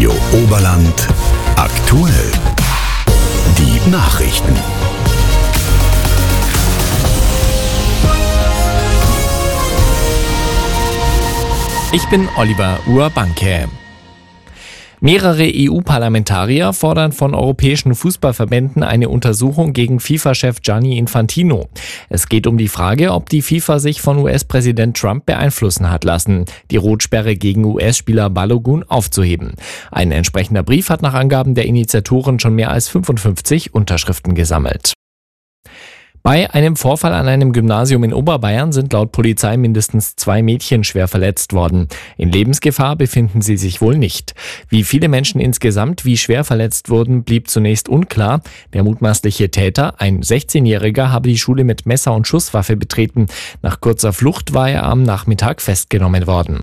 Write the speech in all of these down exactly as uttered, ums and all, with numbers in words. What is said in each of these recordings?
Radio Oberland aktuell. Die Nachrichten. Ich bin Oliver Urbanke. Mehrere E U-Parlamentarier fordern von europäischen Fußballverbänden eine Untersuchung gegen FIFA-Chef Gianni Infantino. Es geht um die Frage, ob die FIFA sich von U S-Präsident Trump beeinflussen hat lassen, die Rotsperre gegen U S-Spieler Balogun aufzuheben. Ein entsprechender Brief hat nach Angaben der Initiatoren schon mehr als fünfundfünfzig Unterschriften gesammelt. Bei einem Vorfall an einem Gymnasium in Oberbayern sind laut Polizei mindestens zwei Mädchen schwer verletzt worden. In Lebensgefahr befinden sie sich wohl nicht. Wie viele Menschen insgesamt wie schwer verletzt wurden, blieb zunächst unklar. Der mutmaßliche Täter, ein sechzehnjähriger, habe die Schule mit Messer und Schusswaffe betreten. Nach kurzer Flucht war er am Nachmittag festgenommen worden.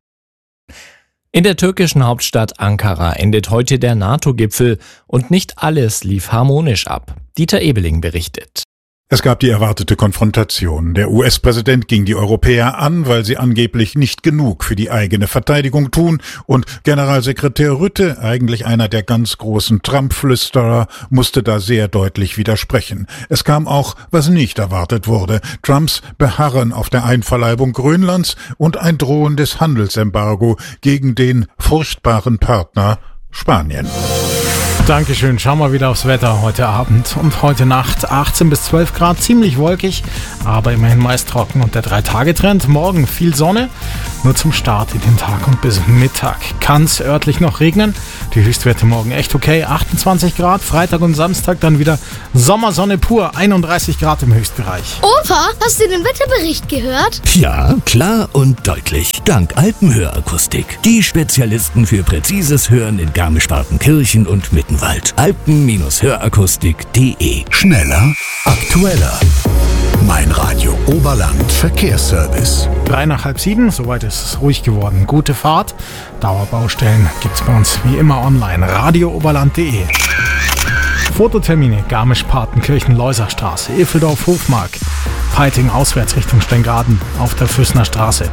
In der türkischen Hauptstadt Ankara endet heute der NATO-Gipfel und nicht alles lief harmonisch ab. Dieter Ebeling berichtet. Es gab die erwartete Konfrontation. Der U S-Präsident ging die Europäer an, weil sie angeblich nicht genug für die eigene Verteidigung tun, und Generalsekretär Rutte, eigentlich einer der ganz großen Trump-Flüsterer, musste da sehr deutlich widersprechen. Es kam auch, was nicht erwartet wurde: Trumps Beharren auf der Einverleibung Grönlands und ein drohendes Handelsembargo gegen den furchtbaren Partner Spanien. Dankeschön. Schauen wir wieder aufs Wetter heute Abend und heute Nacht. achtzehn bis zwölf Grad, ziemlich wolkig, aber immerhin meist trocken, und der drei-Tage-Trend. Morgen viel Sonne, nur zum Start in den Tag und bis Mittag kann es örtlich noch regnen. Die Höchstwerte morgen echt okay, achtundzwanzig Grad. Freitag und Samstag dann wieder Sommersonne pur, einunddreißig Grad im Höchstbereich. Opa, hast du den Wetterbericht gehört? Ja, klar und deutlich. Dank Alpenhörakustik. Die Spezialisten für präzises Hören in Garmisch-Partenkirchen und Mittenwald. Alpen Hörakustik punkt de. Schneller, aktueller. Mein Radio Oberland Verkehrsservice. Drei nach halb sieben, soweit ist es ruhig geworden. Gute Fahrt. Dauerbaustellen gibt's bei uns wie immer online. radio oberland punkt de. Fototermine: Garmisch-Partenkirchen-Leuserstraße, Iffeldorf-Hofmark, Peiting auswärts Richtung Steingaden auf der Füßner Straße,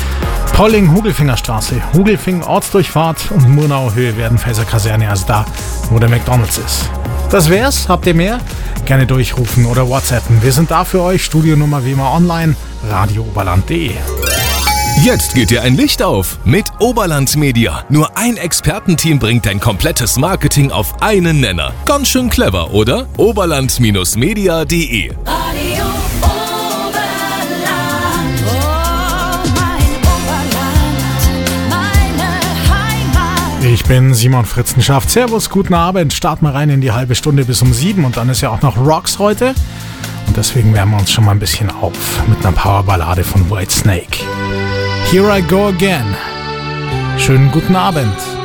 Pauling-Hugelfingerstraße, Hugelfing-Ortsdurchfahrt und Murnauer-Höhe Werdenfelser Kaserne, also da, wo der McDonald's ist. Das wär's. Habt ihr mehr? Gerne durchrufen oder WhatsAppen. Wir sind da für euch. Studionummer wie immer online, radio oberland punkt de. Jetzt geht dir ein Licht auf mit Oberland Media. Nur ein Expertenteam bringt dein komplettes Marketing auf einen Nenner. Ganz schön clever, oder? oberland Media punkt de. Radio Oberland, oh mein Oberland, meine Heimat. Ich bin Simon Fritzenschaft. Servus, guten Abend. Starten wir rein in die halbe Stunde bis um sieben, und dann ist ja auch noch Rocks heute. Und deswegen wärmen wir uns schon mal ein bisschen auf mit einer Powerballade von Whitesnake. Here I Go Again. Schönen guten Abend.